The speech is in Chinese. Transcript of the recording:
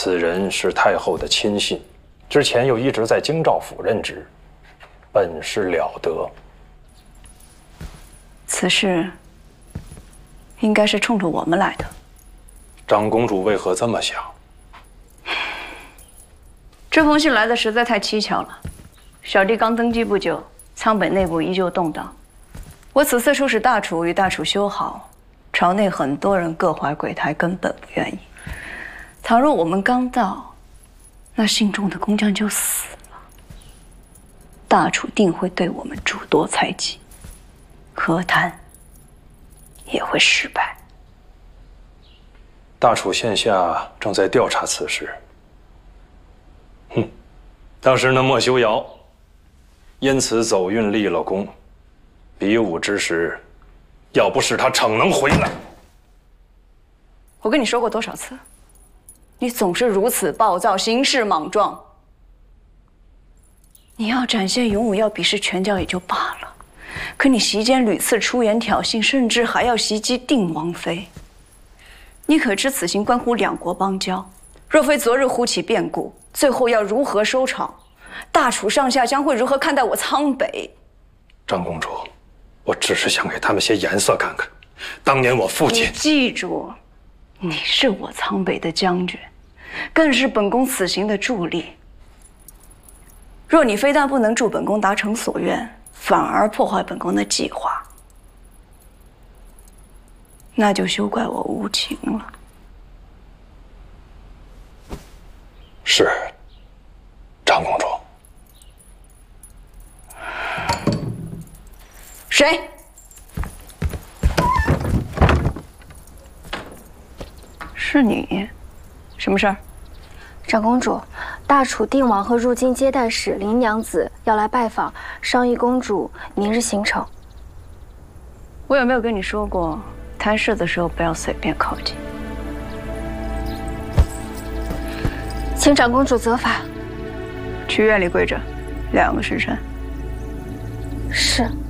此人是太后的亲信，之前又一直在京兆府任职，本事了得。 此事应该是冲着我们来的。 长公主为何这么想？ 这封信来的实在太蹊跷了。小弟刚登基不久，仓北内部依旧动荡。我此次出使大楚，与大楚修好，朝内很多人各怀鬼胎，根本不愿意。倘若我们刚到，那信中的工匠就死了，大楚定会对我们诸多猜忌，和谈也会失败。 大楚现下正在调查此事。当时那莫修瑶因此走运立了功，比武之时，要不是他逞能回来， 我跟你说过多少次，你总是如此暴躁，行事莽撞。你要展现勇武，要比试拳脚也就罢了，可你席间屡次出言挑衅，甚至还要袭击定王妃。你可知此行关乎两国邦交？若非昨日忽起变故，最后要如何收场？大楚上下将会如何看待我仓北？ 张公主，我只是想给他们些颜色看看。当年我父亲…… 你记住，你是我仓北的将军，更是本宫此行的助力。若你非但不能助本宫达成所愿，反而破坏本宫的计划，那就休怪我无情了。 是，张公主。 谁？是你？什么事儿？ 长公主，大楚定王和入京接待使林娘子要来拜访，商议公主明日行程。 我有没有跟你说过，谈事的时候不要随便靠近？ 请长公主责罚。 去院里跪着，2个时辰。 是。